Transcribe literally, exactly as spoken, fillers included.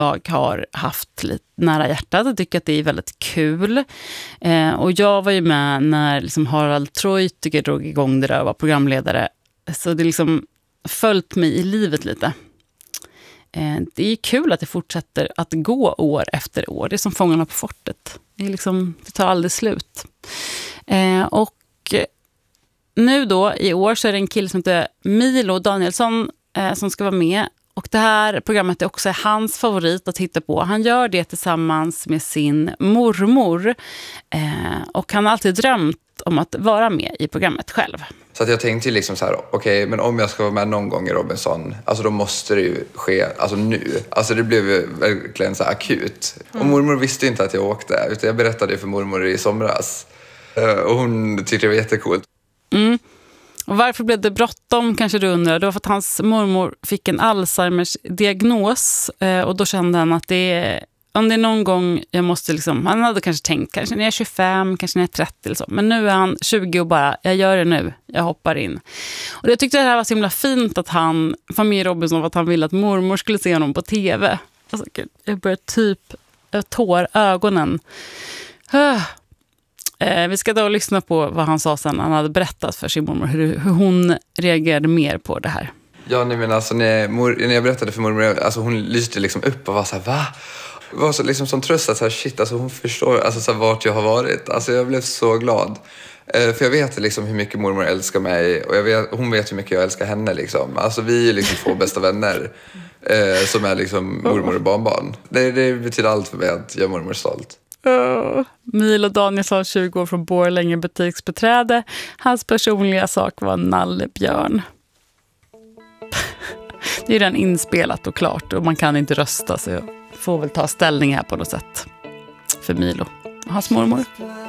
jag har haft lite nära hjärtat och tycker att det är väldigt kul. Eh, och jag var ju med när liksom Harald Treutiger drog igång det där och var programledare. Så det liksom följt mig i livet lite. Eh, det är kul att det fortsätter att gå år efter år. Det är som Fångarna på fortet. Det, är liksom, det tar aldrig slut. Eh, och nu då i år så är det en kille som heter Milo Danielsson eh, som ska vara med. Och det här programmet är också hans favorit att titta på. Han gör det tillsammans med sin mormor. Eh, och han har alltid drömt om att vara med i programmet själv. Så att jag tänkte ju liksom så här, okej, okay, men om jag ska vara med någon gång i Robinson, alltså då måste det ju ske, alltså nu. Alltså det blev ju verkligen så här akut. Mm. Och mormor visste inte att jag åkte, utan jag berättade för mormor i somras. Eh, och hon tyckte det var jättekult. Mm. Och varför blev det bråttom kanske du undrar? Det var för att hans mormor fick en Alzheimers diagnos eh, och då kände han att det är, om det är någon gång jag måste liksom, han hade kanske tänkt kanske när jag är tjugofem, kanske när jag är trettio eller så, men nu är han tjugo och bara, jag gör det nu, jag hoppar in. Och jag tyckte det här var så himla fint att han, familj Robinson, att han ville att mormor skulle se honom på tv. Alltså, jag började typ tår ögonen. Uh. Eh, vi ska då lyssna på vad han sa sen. Han hade berättat för sin mormor hur, hur hon reagerade mer på det här. Ja, nej, men alltså när, mor, när jag berättade för mormor, alltså hon lyste liksom upp och var så här, va? Det var så liksom som tröst att så här, shit, alltså hon förstår alltså så här, vart jag har varit. Alltså jag blev så glad. Eh, för jag vet liksom hur mycket mormor älskar mig och jag vet, hon vet hur mycket jag älskar henne liksom. Alltså vi är liksom två bästa vänner eh, som är liksom mormor och barnbarn. Det, det betyder allt för mig att jag är mormor stolt. Oh. Milo Danielsson, tjugo år från Borlänge, butiksbeträde. Hans personliga sak var nallebjörn. Det är redan inspelat och klart och man kan inte rösta, så jag får väl ta ställning här på något sätt för Milo och hans mormor.